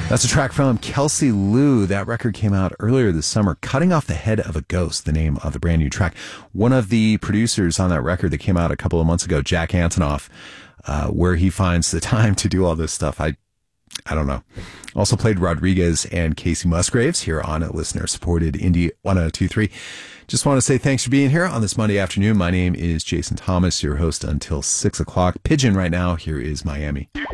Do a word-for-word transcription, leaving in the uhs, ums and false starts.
That's a track from Kelsey Lou. That record came out earlier this summer. Cutting Off the Head of a Ghost, the name of the brand new track. One of the producers on that record that came out a couple of months ago, Jack Antonoff, uh, where he finds the time to do all this stuff, I I don't know. Also played Rodriguez and Casey Musgraves here on a listener-supported Indie one oh two point three. Just want to say thanks for being here on this Monday afternoon. My name is Jason Thomas, your host until six o'clock. Pigeon right now. Here is Miami.